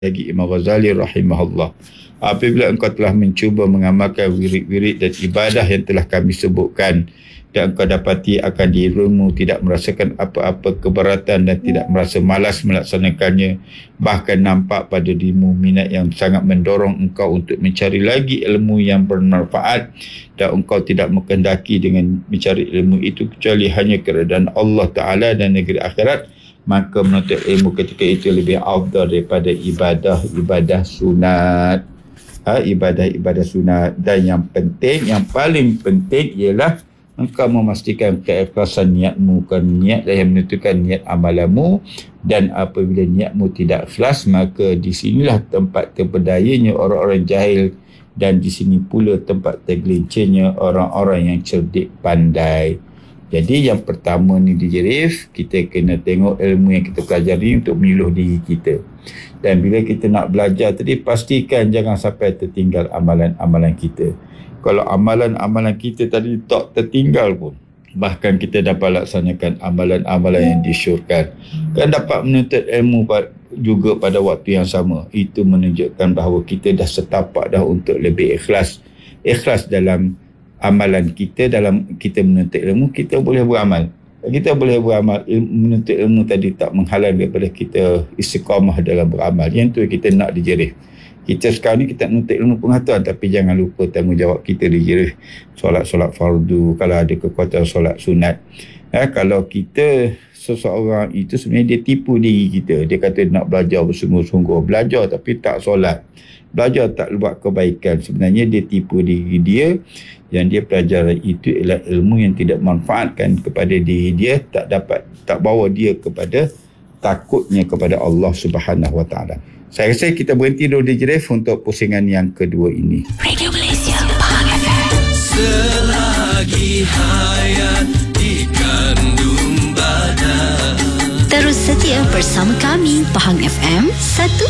lagi Imam Ghazali rahimahullah. Apabila engkau telah mencuba mengamalkan wirid-wirid dan ibadah yang telah kami sebutkan, dan engkau dapati akan dirimu tidak merasakan apa-apa keberatan dan tidak merasa malas melaksanakannya, bahkan nampak pada dirimu minat yang sangat mendorong engkau untuk mencari lagi ilmu yang bermanfaat, dan engkau tidak menghendaki dengan mencari ilmu itu kecuali hanya keredaan Allah Ta'ala dan negeri akhirat, maka menuntut ilmu ketika itu lebih afdal daripada ibadah-ibadah sunat. Ibadah-ibadah sunat. Dan yang paling penting ialah engkau memastikan keikhlasan niatmu, kan niat yang menentukan niat amalanmu. Dan apabila niatmu tidak ikhlas, maka di sinilah tempat terberdayanya orang-orang jahil, dan di sini pula tempat tergelincirnya orang-orang yang cerdik pandai. Jadi yang pertama ni dijerif, kita kena tengok ilmu yang kita pelajari untuk menyuluh diri kita. Dan bila kita nak belajar tadi, pastikan jangan sampai tertinggal amalan-amalan kita. Kalau amalan-amalan kita tadi tak tertinggal pun, bahkan kita dapat laksanakan amalan-amalan yang disyurkan, kan dapat menuntut ilmu juga pada waktu yang sama. Itu menunjukkan bahawa kita dah setapak dah untuk lebih ikhlas dalam amalan kita. Dalam kita menuntut ilmu, kita boleh beramal. Kita boleh beramal. Menuntut ilmu tadi tak menghalang daripada kita istiqamah dalam beramal. Yang tu kita nak dijerih. Kita sekarang ni kita menuntut ilmu pengetahuan, tapi jangan lupa tanggungjawab kita dijerih. Solat fardu, kalau ada kekuatan solat sunat. Kalau kita seseorang itu sebenarnya dia tipu diri kita. Dia kata nak belajar bersungguh-sungguh. Belajar tapi tak solat. Belajar tak buat kebaikan. Sebenarnya dia tipu diri dia. Yang dia pelajari itu ialah ilmu yang tidak manfaatkan kepada diri dia, tak bawa dia kepada takutnya kepada Allah Subhanahu Wa Taala. Saya rasa kita berhenti dulu di Jerif untuk pusingan yang kedua ini. Radio Malaysia, Pahang FM. Selagi hayat dikandung badan. Terus setia bersama kami, Pahang FM, satu